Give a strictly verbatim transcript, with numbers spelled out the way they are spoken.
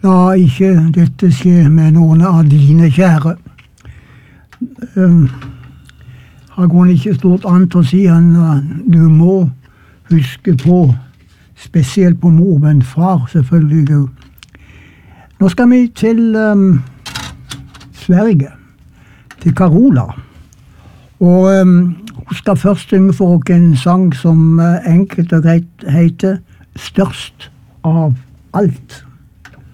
La ikke dette skje med noen av dine kjære. Um, har går ikke stort an til å si han, du må huske på, spesielt på mor, men far selvfølgelig. Nå skal vi til um, Sverige, til Carola. Og um, hun skal først synge for oss en sang som uh, enkelt og greit heter Størst av alt.